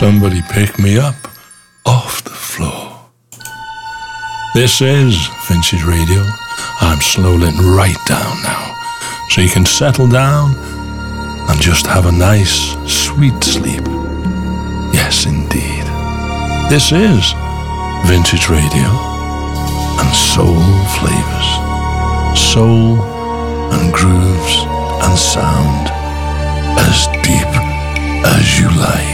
Somebody pick me up off the floor. This is Vintage Radio. I'm slowing right down now, so you can settle down and just have a nice, sweet sleep. Yes, indeed. This is Vintage Radio and soul flavors. Soul and grooves and sound as deep as you like.